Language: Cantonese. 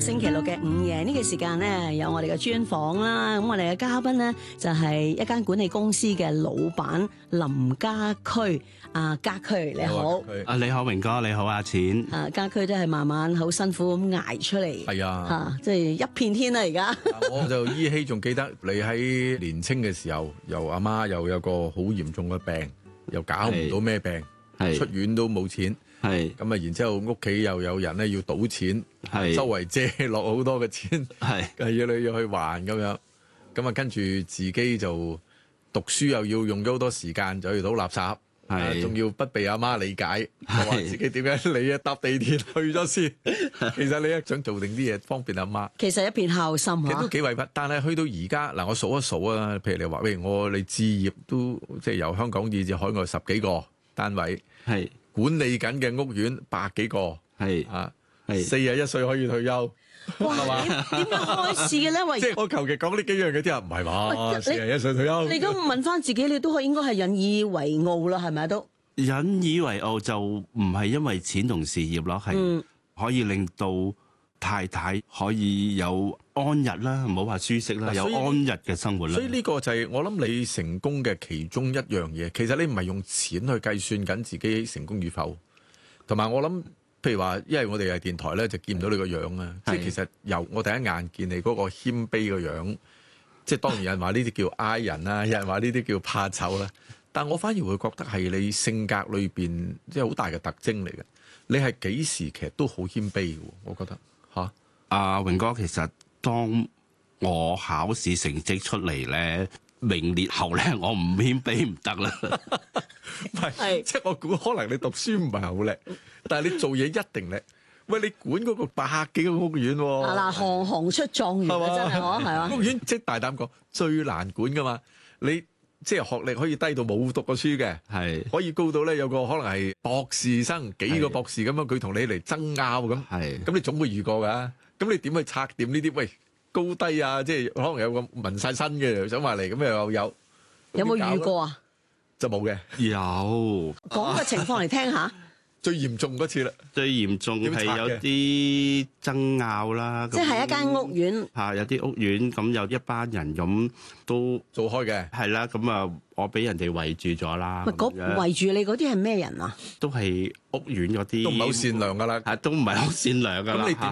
星期六嘅午夜呢個時間咧，有我哋嘅專訪啦。咁我哋嘅嘉賓咧就係一間管理公司嘅老闆林家駒。家駒你好， 你好榮哥，你好阿錢。 家駒都係慢慢好辛苦咁捱出嚟。 係啊， 即係一片天啦而家。 我就依稀仲記得你喺年青嘅時候，又阿媽又有個好嚴重嘅病，又搞唔到咩病，出院都冇錢。係咁啊！然之後屋企又有人咧要賭錢，周圍借落好多嘅錢，要你要去還咁樣。咁啊，跟住自己就讀書又要用咗好多時間，就去倒垃圾，仲要不被阿媽理解，話自己點解你搭地鐵去咗先。其實你想做定啲嘢方便阿媽， 其實一片孝心其實都幾委屈。但係去到而家嗱，我數一數啊，譬如你話喂，你置業都即係由香港以至海外10幾個單位，管理緊嘅屋苑100幾個，41歲可以退休，係嘛？ 點樣開始嘅咧？ 即係我求其講呢幾樣嘅啲人唔係嘛？41歲退休， 你都問翻自己，你都應該係引以為傲啦，係咪都？ 引以為傲就唔係因為錢同事業咯，係可以令到太太可以有安逸啦，唔好話舒適啦，有安逸嘅生活啦。 所以呢個就係我諗你成功嘅其中一樣嘢。其實你唔係用錢去計算緊自己成功與否，同埋我諗，譬如話，因為我哋係電台咧，就見唔到你個樣啊。即係其實由我第一眼見你嗰個謙卑個樣，即係當然有人話呢啲叫 I 人啦，有人話呢啲叫怕醜啦。但我反而會覺得係你性格裏邊即係好大嘅特徵嚟嘅。你係幾時其實都好謙卑嘅，我覺得嚇。 榮哥，其實當我考試成績出嚟咧，名列後咧，我唔謙卑唔得啦。 唔係，即係我估可能你讀書唔係好叻，但係你做嘢一定叻。喂，你管嗰個100幾個屋苑喎。嗱， 行出狀元啊，真係嗬，係嘛？ 屋苑即係大膽講，最難管噶嘛。你即係學歷可以低到冇讀過書嘅，可以高到咧有個可能係博士生，幾個博士咁樣，佢同你嚟爭拗咁，咁你總會遇過㗎。咁你點去拆掂呢啲？喂，高低啊，即係可能有個紋晒身嘅想話嚟，咁又有冇遇過啊？就冇嘅。 有講個情況嚟聽下。 最嚴重嗰次啦， 最嚴重係有啲爭拗啦， 即係一間屋苑有啲屋苑咁有一班人咁都做開嘅， 係啦，咁啊我俾人哋圍住咗啦。 圍住你嗰啲係咩人啊？ 都係屋苑嗰啲， 都唔係好善良噶啦， 都唔係好善良噶啦。 咁你點